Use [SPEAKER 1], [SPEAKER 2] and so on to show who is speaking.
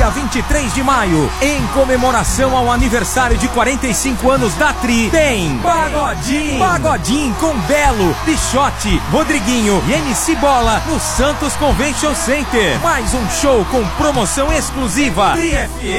[SPEAKER 1] dia 23 de maio, em comemoração ao aniversário de 45 anos da Tri, tem Pagodinho com Belo, Pichote, Rodriguinho e MC Bola no Santos Convention Center. Mais um show com promoção exclusiva. Tri FM.